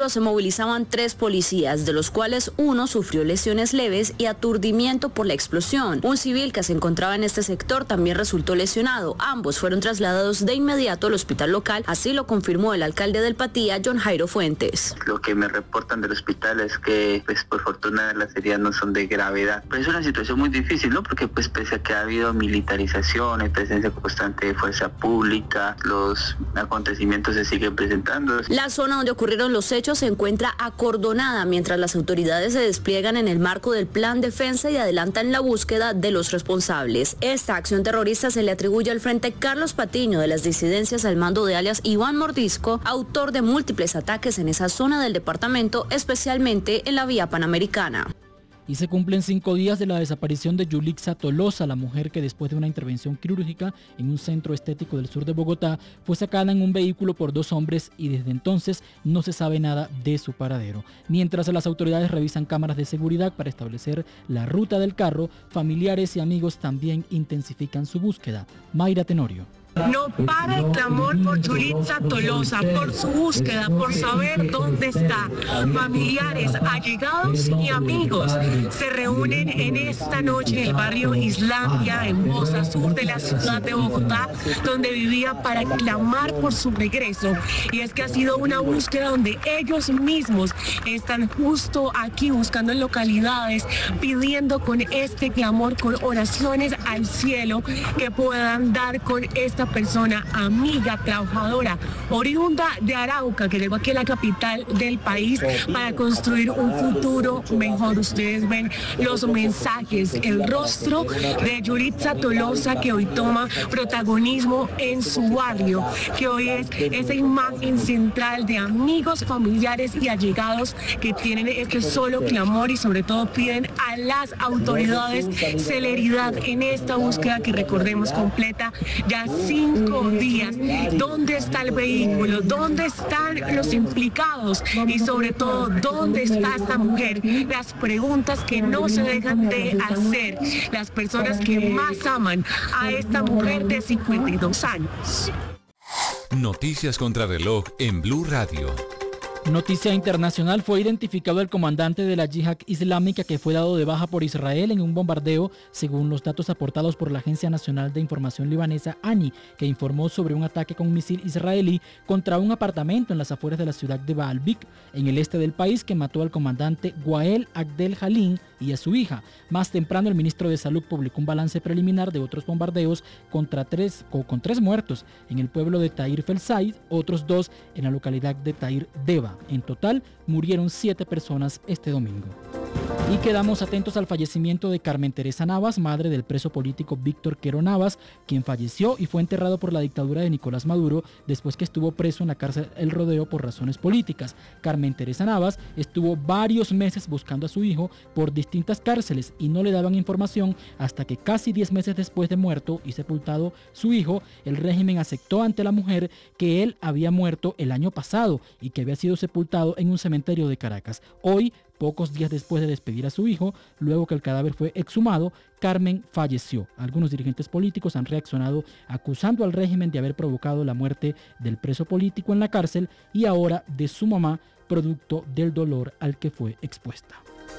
pero se movilizaban 3 policías, de los cuales uno sufrió lesiones leves y aturdimiento por la explosión. Un civil que se encontraba en este sector también resultó lesionado. Ambos fueron trasladados de inmediato al hospital local, así lo confirmó el alcalde del Patía, John Jairo Fuentes. Lo que me reportan del hospital es que, por fortuna, las heridas no son de gravedad. Pero es una situación muy difícil, ¿no? Porque pese a que ha habido militarización, hay presencia constante de fuerza pública, los acontecimientos se siguen presentando. La zona donde ocurrieron los hechos se encuentra acordonada mientras las autoridades se despliegan en el marco del Plan Defensa y adelantan la búsqueda de los responsables. Esta acción terrorista se le atribuye al Frente Carlos Patiño de las disidencias al mando de alias Iván Mordisco, autor de múltiples ataques en esa zona del departamento, especialmente en la vía panamericana. Y se cumplen 5 días de la desaparición de Yulixa Tolosa, la mujer que después de una intervención quirúrgica en un centro estético del sur de Bogotá fue sacada en un vehículo por 2 hombres y desde entonces no se sabe nada de su paradero. Mientras las autoridades revisan cámaras de seguridad para establecer la ruta del carro, familiares y amigos también intensifican su búsqueda. Mayra Tenorio. No para el clamor por Yulixa Tolosa, por su búsqueda, por saber dónde está. Familiares, allegados y amigos se reúnen en esta noche en el barrio Islandia, en Bosa, sur de la ciudad de Bogotá, donde vivía, para clamar por su regreso. Y es que ha sido una búsqueda donde ellos mismos están justo aquí buscando en localidades, pidiendo con este clamor, con oraciones al cielo, que puedan dar con esta persona, amiga, trabajadora, oriunda de Arauca, que llegó aquí a la capital del país para construir un futuro mejor. Ustedes ven los mensajes, el rostro de Yulixa Tolosa, que hoy toma protagonismo en su barrio, que hoy es esa imagen central de amigos, familiares y allegados que tienen este solo clamor y sobre todo piden a las autoridades celeridad en esta búsqueda que, recordemos, completa ya 5 días. ¿Dónde está el vehículo? ¿Dónde están los implicados? Y sobre todo, ¿dónde está esta mujer? Las preguntas que no se dejan de hacer las personas que más aman a esta mujer de 52 años. Noticias contra reloj en Blue Radio. Noticia internacional: fue identificado el comandante de la Yihad Islámica que fue dado de baja por Israel en un bombardeo, según los datos aportados por la Agencia Nacional de Información libanesa ANI, que informó sobre un ataque con un misil israelí contra un apartamento en las afueras de la ciudad de Baalbek, en el este del país, que mató al comandante Wael Abdel Halim y a su hija. Más temprano, el ministro de Salud publicó un balance preliminar de otros bombardeos con 3 muertos en el pueblo de Tahir Felsaid, otros 2 en la localidad de Tahir Deva. En total, murieron 7 personas este domingo. Y quedamos atentos al fallecimiento de Carmen Teresa Navas, madre del preso político Víctor Quero Navas, quien falleció y fue enterrado por la dictadura de Nicolás Maduro después que estuvo preso en la cárcel El Rodeo por razones políticas. Carmen Teresa Navas estuvo varios meses buscando a su hijo por distintas cárceles y no le daban información hasta que casi 10 meses después de muerto y sepultado su hijo, el régimen aceptó ante la mujer que él había muerto el año pasado y que había sido sepultado en un cementerio de Caracas. Hoy, pocos días después de despedir a su hijo, luego que el cadáver fue exhumado, Carmen falleció. Algunos dirigentes políticos han reaccionado acusando al régimen de haber provocado la muerte del preso político en la cárcel y ahora de su mamá, producto del dolor al que fue expuesta.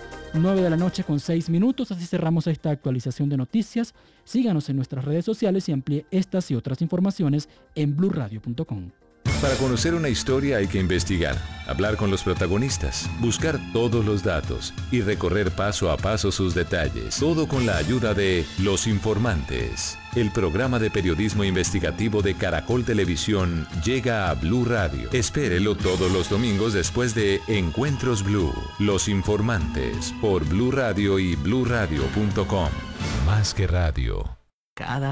9:06 p.m, así cerramos esta actualización de noticias. Síganos en nuestras redes sociales y amplíe estas y otras informaciones en bluradio.com. Para conocer una historia hay que investigar, hablar con los protagonistas, buscar todos los datos y recorrer paso a paso sus detalles. Todo con la ayuda de Los Informantes. El programa de periodismo investigativo de Caracol Televisión llega a Blue Radio. Espérelo todos los domingos después de Encuentros Blue. Los Informantes por Blue Radio y bluradio.com. Más que radio.